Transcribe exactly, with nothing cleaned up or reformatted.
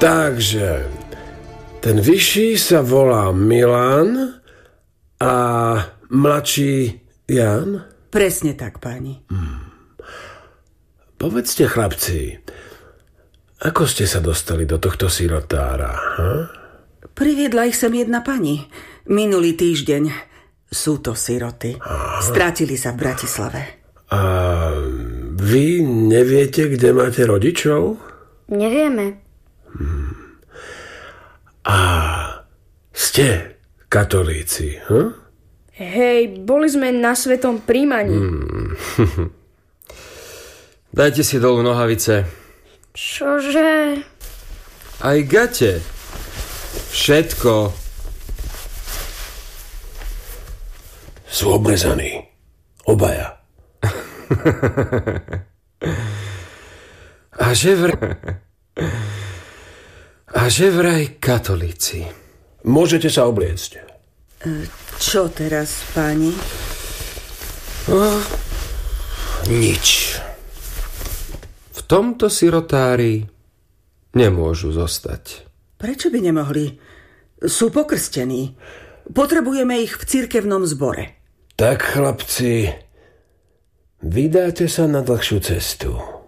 Takže ten vyšší sa volá Milan a mladší Jan? Presne tak, páni. Hmm. Povedzte, chlapci, ako ste sa dostali do tohto sirotára? Ha? Priviedla ich sem jedna pani. Minulý týždeň. Sú to siroty. Aha. Strátili sa v Bratislave. A vy neviete, kde máte rodičov? Nevieme. Hmm. A ste katolíci, ha? Hej, boli sme na svetom príjmaní. Hmm. Dajte si dolu nohavice. Čože? Aj gate. Všetko. Sú obrezaní. Obaja. A že vraj... A že vraj katolíci. Môžete sa obliecť. Čo teraz, páni? Oh, nič. V tomto sirotári nemôžu zostať. Prečo by nemohli? Sú pokrstení. Potrebujeme ich v cirkevnom zbore. Tak, chlapci, vydáte sa na dlhšiu cestu.